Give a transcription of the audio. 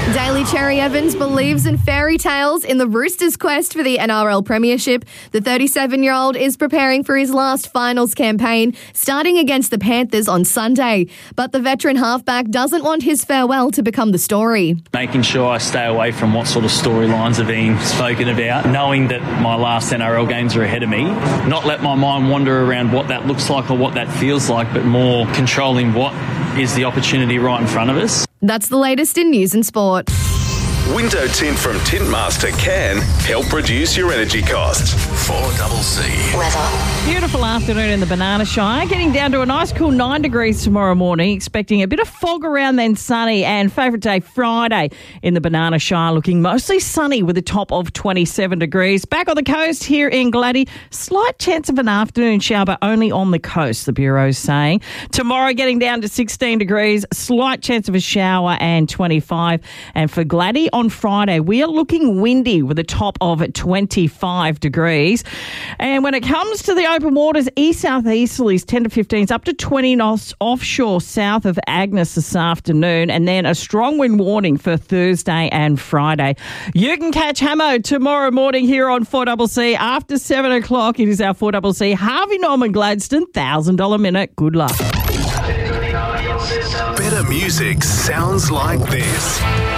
Daly Cherry Evans believes in fairy tales in the Roosters' quest for the NRL Premiership. The 37-year-old is preparing for his last finals campaign, starting against the Panthers on Sunday. But the veteran halfback doesn't want his farewell to become the story. Making sure I stay away from what sort of storylines are being spoken about, knowing that my last NRL games are ahead of me, not let my mind wander around what that looks like or what that feels like, but more controlling what is the opportunity right in front of us. That's the latest in news and sport. Window tint from Tintmaster can help reduce your energy costs. 4CC. Weather. Beautiful afternoon in the Banana Shire. Getting down to a nice cool 9 degrees tomorrow morning. Expecting a bit of fog around, then sunny. And favourite day Friday in the Banana Shire, looking mostly sunny with a top of 27 degrees. Back on the coast here in Gladdy, slight chance of an afternoon shower, but only on the coast, the Bureau's saying. Tomorrow getting down to 16 degrees, slight chance of a shower and 25. And for Gladdy on Friday, we are looking windy with a top of 25 degrees. And when it comes to the open waters, east-southeasterlies 10 to 15s, up to 20 knots offshore south of Agnes this afternoon, and then a strong wind warning for Thursday and Friday. You can catch Hamo tomorrow morning here on 4CC after 7 o'clock. It is our 4CC Harvey Norman Gladstone $1,000 minute. Good luck. Better music sounds like this.